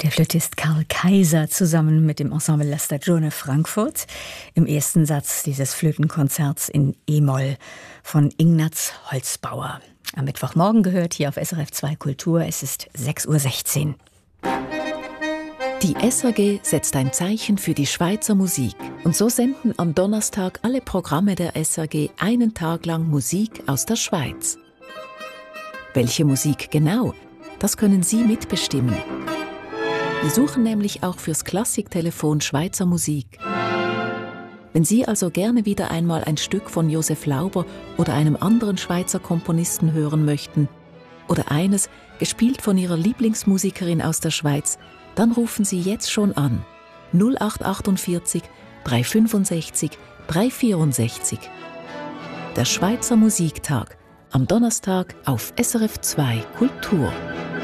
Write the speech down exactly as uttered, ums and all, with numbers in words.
Der Flötist Karl Kaiser zusammen mit dem Ensemble La Stagione Frankfurt im ersten Satz dieses Flötenkonzerts in E-Moll von Ignaz Holzbauer. Am Mittwochmorgen gehört hier auf S R F zwei Kultur. Es ist sechs Uhr sechzehn. Die S R G setzt ein Zeichen für die Schweizer Musik. Und so senden am Donnerstag alle Programme der S R G einen Tag lang Musik aus der Schweiz. Welche Musik genau? Das können Sie mitbestimmen. Wir suchen nämlich auch fürs Klassiktelefon Schweizer Musik. Wenn Sie also gerne wieder einmal ein Stück von Josef Lauber oder einem anderen Schweizer Komponisten hören möchten oder eines, gespielt von Ihrer Lieblingsmusikerin aus der Schweiz, dann rufen Sie jetzt schon an. null acht achtundvierzig drei fünfundsechzig drei vierundsechzig. Der Schweizer Musiktag am Donnerstag auf S R F zwei Kultur.